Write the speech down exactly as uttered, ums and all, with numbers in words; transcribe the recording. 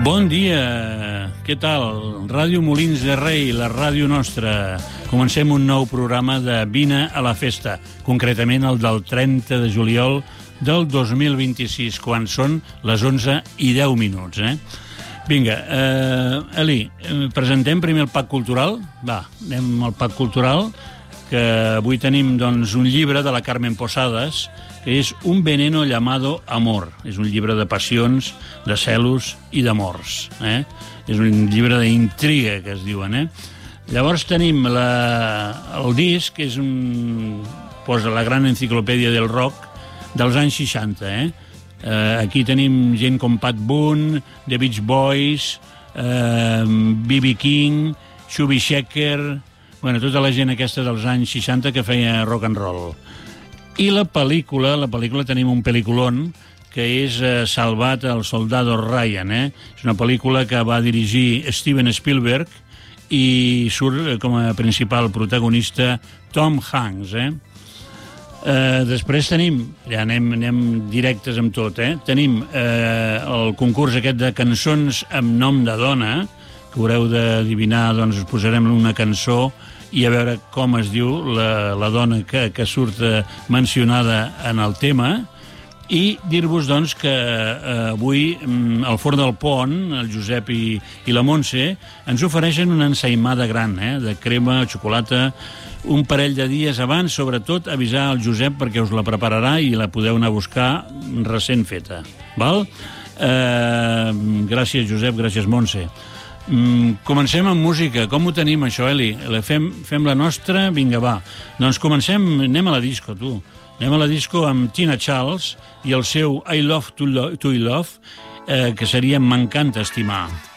Bon dia, què tal? Ràdio Molins de Rei, la ràdio nostra. Comencem un nou programa de Vine a la Festa, concretament el del trenta de juliol del dos mil vint-i-sis, quan són les onze i deu minuts. Eh? Vinga, eh, Eli, presentem primer el Pack Cultural? Va, anem al Pack Cultural, que avui tenim doncs, un llibre de la Carmen Posadas, que és Un veneno llamado amor. És un llibre de passions, de celos i d'amors. Eh? És un llibre d'intriga, que es diuen. Eh? Llavors tenim la, el disc, que és un, posa la gran enciclopèdia del rock dels anys seixanta. Eh? Eh, aquí tenim gent com Pat Boone, The Beach Boys, eh, B B King, Chubby Checker, bueno, tota la gent aquesta dels anys seixanta que feia rock and roll. I la pel·lícula, la pel·lícula tenim un pel·lículon que és eh, Salvat el soldado Ryan. Eh? És una pel·lícula que va dirigir Steven Spielberg i surt com a principal protagonista Tom Hanks. Eh? Eh, després tenim, ja anem, anem directes amb tot, eh? tenim eh, el concurs aquest de cançons amb nom de dona, que haureu d'adivinar, doncs us posarem una cançó i a veure com es diu la, la dona que, que surt mencionada en el tema, i dir-vos doncs, que eh, avui al Forn del Pont, el Josep i, i la Montse, ens ofereixen una ensaïmada gran, eh, de crema, xocolata, un parell de dies abans, sobretot avisar al Josep perquè us la prepararà i la podeu anar a buscar recent feta. Val? Eh, gràcies, Josep, gràcies, Montse. Mm, comencem amb música. Com ho tenim, això, Eli? Fem, fem la nostra? Vinga, va. Doncs comencem, anem a la disco, tu. Anem a la disco amb Tina Charles i el seu I Love to, lo to Love, eh, que seria M'encanta estimar.